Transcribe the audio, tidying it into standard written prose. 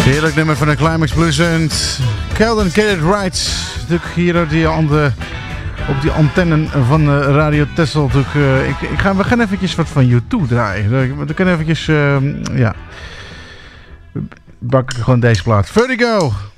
Heerlijk nummer van de Climax Blues en Calvin Get It Right. Natuurlijk hier op die antennen van Radio Texel. We gaan eventjes wat van U2 draaien. We kunnen eventjes, bak ik gewoon deze plaat. Vertigo!